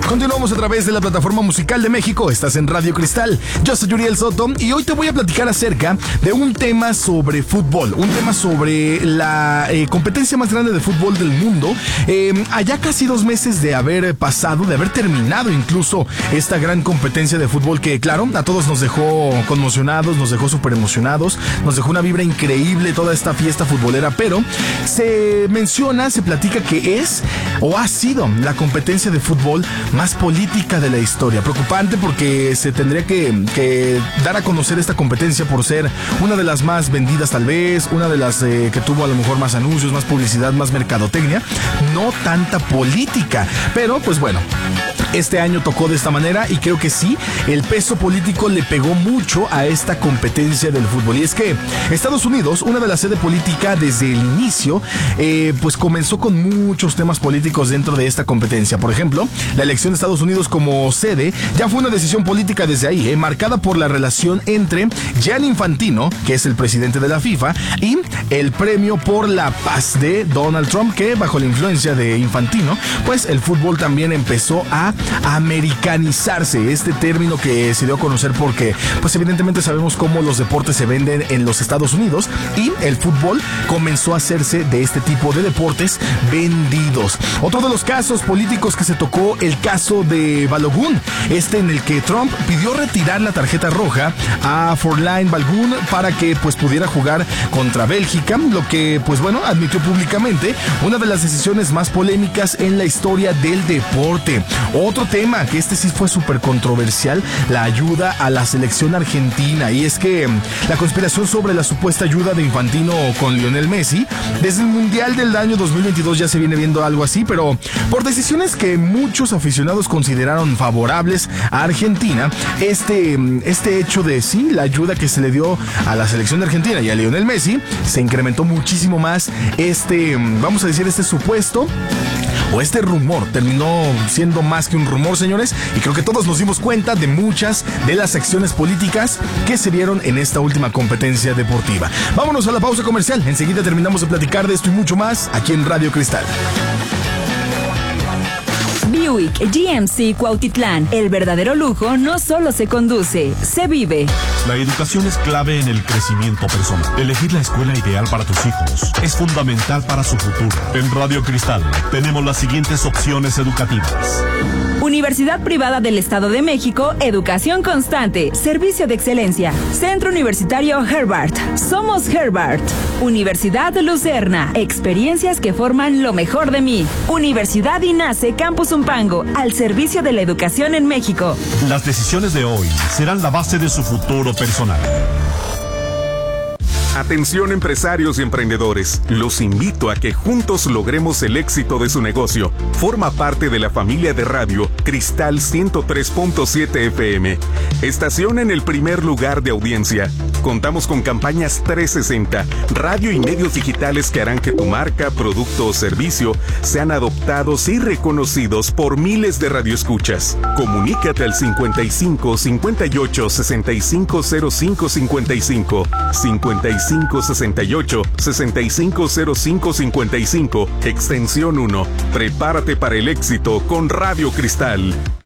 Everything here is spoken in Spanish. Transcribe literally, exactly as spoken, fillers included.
Continuamos a través de la plataforma musical de México. Estás en Radio Cristal. Yo soy Uriel Soto y hoy te voy a platicar acerca de un tema sobre fútbol, un tema sobre la eh, competencia más grande de fútbol del mundo. Eh, allá casi dos meses de haber pasado, de haber terminado incluso esta gran competencia de fútbol que, claro, a todos nos dejó conmocionados, nos dejó súper emocionados, nos dejó una vibra increíble toda esta fiesta futbolera, pero se menciona, se platica que es o ha sido la competencia de fútbol más política de la historia. Preocupante porque se tendría que, que dar a conocer esta competencia por ser una de las más vendidas tal vez, una de las eh, que tuvo a lo mejor más anuncios, más publicidad, más mercadotecnia, no tanta política. Pero pues bueno, este año tocó de esta manera y creo que sí, el peso político le pegó mucho a esta competencia del fútbol. Y es que Estados Unidos, una de las sedes políticas desde el inicio, eh, pues comenzó con muchos temas políticos dentro de esta competencia. Por ejemplo, la elección de Estados Unidos como sede ya fue una decisión política desde ahí, eh, marcada por la relación entre Gianni Infantino, que es el presidente de la FIFA, y el premio por la paz de Donald Trump, que bajo la influencia de Infantino, pues el fútbol también empezó a americanizarse, este término que se dio a conocer porque pues evidentemente sabemos cómo los deportes se venden en los Estados Unidos y el fútbol comenzó a hacerse de este tipo de deportes vendidos. Otro de los casos políticos que se tocó, el caso de Balogun, este en el que Trump pidió retirar la tarjeta roja a Forlán Balogun para que pues pudiera jugar contra Bélgica, lo que pues bueno, admitió públicamente una de las decisiones más polémicas en la historia del deporte. Otro tema que este sí fue súper controversial, la ayuda a la selección argentina, y es que la conspiración sobre la supuesta ayuda de Infantino con Lionel Messi, desde el Mundial del año dos mil veintidós ya se viene viendo algo así, pero por decisiones que muchos aficionados consideraron favorables a Argentina, este, este hecho de sí, la ayuda que se le dio a la selección de Argentina y a Lionel Messi, se incrementó muchísimo más este, vamos a decir, este supuesto o este rumor terminó siendo más que un rumor, señores, y creo que todos nos dimos cuenta de muchas de las acciones políticas que se dieron en esta última competencia deportiva. Vámonos a la pausa comercial, enseguida terminamos de platicar de esto y mucho más aquí en Radio Cristal. Buick G M C Cuautitlán. El verdadero lujo no solo se conduce, se vive. La educación es clave en el crecimiento personal. Elegir la escuela ideal para tus hijos es fundamental para su futuro. En Radio Cristal tenemos las siguientes opciones educativas. Universidad Privada del Estado de México, educación constante, servicio de excelencia. Centro Universitario Herbart, somos Herbart. Universidad Lucerna, experiencias que forman lo mejor de mí. Universidad INACE Campus Umpango, al servicio de la educación en México. Las decisiones de hoy serán la base de su futuro personal. Atención empresarios y emprendedores, los invito a que juntos logremos el éxito de su negocio. Forma parte de la familia de radio Cristal ciento tres punto siete F M. Estación en el primer lugar de audiencia. Contamos con campañas trescientos sesenta, radio y medios digitales que harán que tu marca, producto o servicio sean adoptados y reconocidos por miles de radioescuchas. Comunícate al cincuenta y cinco, cincuenta y ocho, sesenta y cinco cero cinco cincuenta y cinco, cincuenta y cinco sesenta y ocho, sesenta y cinco cero cinco cincuenta y cinco, extensión uno. Prepárate para el éxito con Radio Cristal.